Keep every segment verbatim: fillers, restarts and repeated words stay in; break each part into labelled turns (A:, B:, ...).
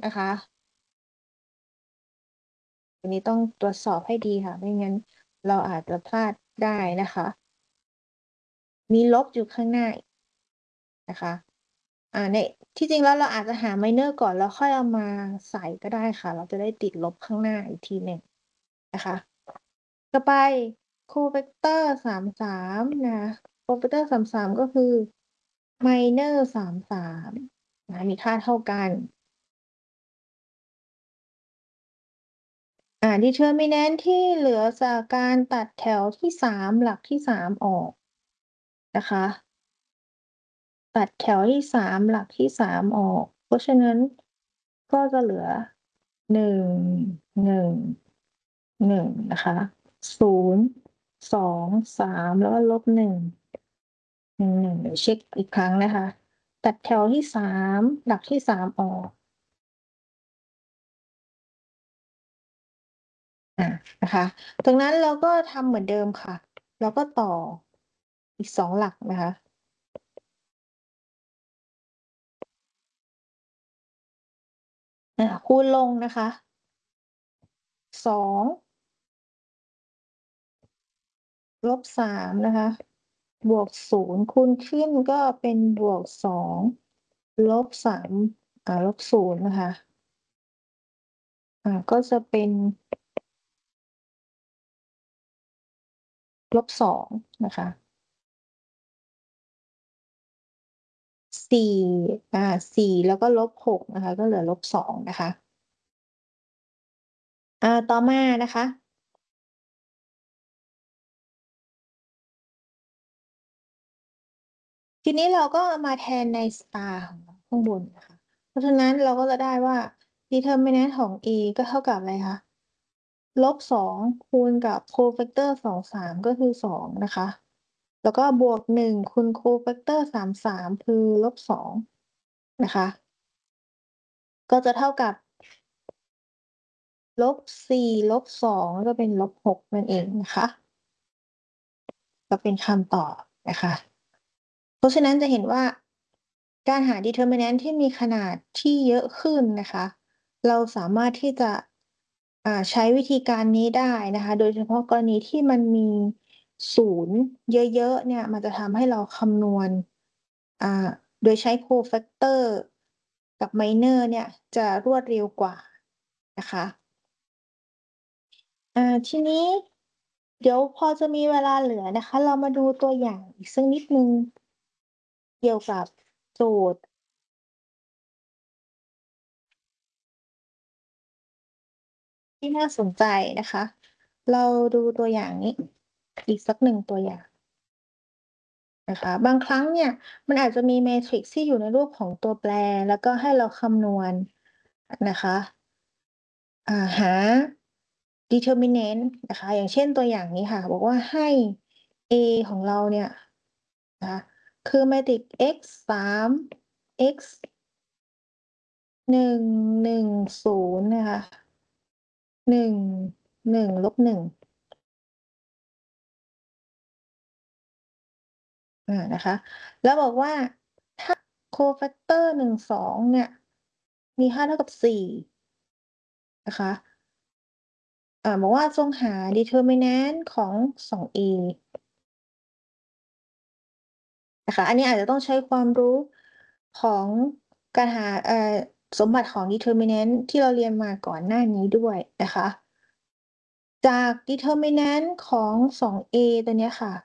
A: นะคะ อันนี้ต้องตรวจสอบให้ดีค่ะ ไม่งั้นเราอาจจะพลาดได้นะคะ มีลบอยู่ข้างหน้า นะคะ อ่า ใน ที่จริงแล้วเราอาจจะหา minor ก่อน แล้วค่อยเอามาใส่ก็ได้ค่ะ เราจะได้ติดลบข้างหน้าอีกทีหนึ่งนะคะ ต่อไป โคเฟกเตอร์ สาม สาม นะคะ โคเฟกเตอร์ สาม สาม ก็คือ minor สาม สาม นะคะ มีค่าเท่ากัน อ่า determinant ที่เหลือจากการตัดแถวที่ สาม หลักที่ สาม ออก นะคะ ตัดแถวที่ สาม หลักที่ สาม ออก เพราะฉะนั้นก็จะเหลือ หนึ่ง หนึ่ง หนึ่ง นะคะ ศูนย์ สอง สาม แล้วก็ ลบ หนึ่ง หนึ่ง หนึ่ง เดี๋ยวเช็กอีกครั้งนะคะ ตัดแถวที่ สาม หลักที่ สาม ออก อา นะคะ ตรงนั้นเราก็ทำเหมือนเดิมค่ะ เราก็ต่ออีก สอง หลักนะคะ อา คูณลงนะคะ สอง ลบ สาม นะคะ บวก ศูนย์ คูณขึ้นก็เป็น บวก สอง ลบ สาม อ่า ลบ ศูนย์ นะคะ อ่า ก็จะเป็น ลบ สอง นะคะ สี่ อ่า สี่ แล้วก็ ลบ หก นะคะ ก็เหลือ ลบ สอง นะคะ อ่า ต่อมานะคะ ทีนี้เราก็เอามาแทนใน สตาร์ ของเราข้างบนนะคะ เพราะฉะนั้นเราก็จะได้ว่า determinant ของ A ก็เท่ากับอะไรคะ ลบ สอง คูณกับโคเฟกเตอร์ สอง สาม ก็คือ สอง นะคะ แล้วก็บวก หนึ่ง คูณโคเฟกเตอร์ สาม สาม คือ ลบ สอง นะคะ ก็จะเท่ากับ ลบ สี่ ลบ สอง ก็เป็น ลบ หก นั่นเองนะคะ ก็เป็นคำตอบนะคะ เพราะฉะนั้นจะเห็นว่า การหา determinant ที่มีขนาดที่เยอะขึ้นนะคะ เราสามารถที่จะ อ่า ใช้วิธีการนี้ได้นะคะ โดยเฉพาะกรณีที่มันมีศูนย์เยอะ ๆ เนี่ย มันจะทำให้เราคำนวณ อ่า โดยใช้โคเฟกเตอร์กับ minor เนี่ยจะรวดเร็วกว่านะคะ อ่า ทีนี้ เดี๋ยวพอจะมีเวลาเหลือนะคะ เรามาดูตัวอย่างอีกสักนิดหนึ่ง เกี่ยวกับโจทย์ ที่น่าสนใจนะคะ เราดูตัวอย่างนี้ อีกสัก หนึ่ง ตัวอย่าง นะคะ บางครั้งเนี่ยมันอาจจะมีเมตริกซ์ที่อยู่ในรูปของตัวแปร แล้วก็ให้เราคำนวณ นะคะ อ่า หา determinant นะคะ อย่างเช่น ตัวอย่างนี้ค่ะ บอกว่าให้ A ของเราเนี่ย นะคะ คือเมตริก x สาม x หนึ่ง หนึ่ง ศูนย์ นะคะ หนึ่ง หนึ่ง ลบ หนึ่ง อา นะคะ แล้วบอกว่า ถ้า โคเฟกเตอร์ หนึ่ง สอง เนี่ย มีค่าเท่ากับ สี่ นะคะ อ่า บอกว่าจงหา determinant ของ สอง A นะคะ อันนี้อาจจะต้องใช้ความรู้ของการหา เอ่อ สมบัติของ determinant ที่เราเรียนมาก่อนหน้านี้ด้วยนะคะ จาก determinant ของ สอง A ตัวเนี้ยค่ะ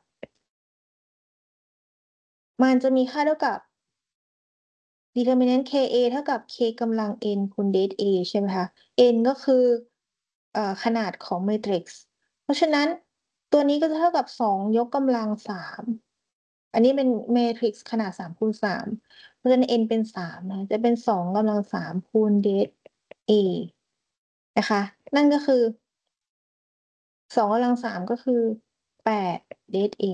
A: มันจะมีค่าเท่ากับ determinant Ka เท่ากับ K กำลัง n คูณ det A ใช่ไหมคะ n ก็คือ เอ่อ ขนาดของเมตริกซ์ เพราะฉะนั้นตัวนี้ก็จะเท่ากับ สอง ยกกำลัง สาม อันนี้เป็นเมตริกซ์ขนาด สาม คูณ สาม เพราะฉะนั้น n เป็น สาม นะคะ จะเป็น สอง กำลัง สาม คูณ det A นะคะ นั่นก็คือ สอง กำลัง สาม ก็คือ แปด det A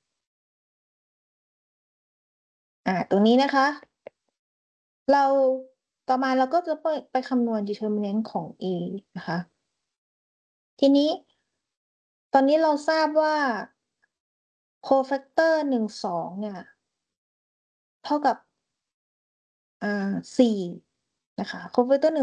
A: อ่า ตรงนี้นะคะ เรา ต่อมาเราก็จะไป ไปคำนวณ determinant ของ A นะคะ ทีนี้ ตอนนี้เราทราบว่า โคเฟกเตอร์ หนึ่ง สอง เนี่ย เท่ากับ อ่า สี่ นะคะ โคเฟกเตอร์ หนึ่ง